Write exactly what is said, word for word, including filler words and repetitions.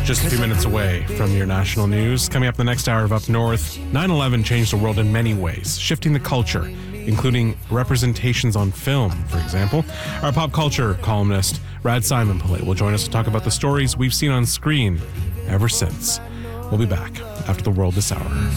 just a few minutes away from your national news. Coming up in the next hour of Up North, nine eleven changed the world in many ways, shifting the culture, including representations on film, for example. Our pop culture columnist, Rad Simon Pillay, will join us to talk about the stories we've seen on screen ever since. We'll be back after the world this hour.